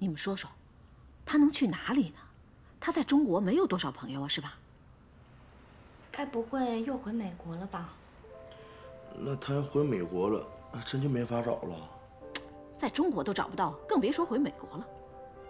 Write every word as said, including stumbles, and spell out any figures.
你们说说，他能去哪里呢？他在中国没有多少朋友啊，是吧？ 该不会又回美国了吧？ 那他要回美国了，真就没法找了。 在中国都找不到，更别说回美国了。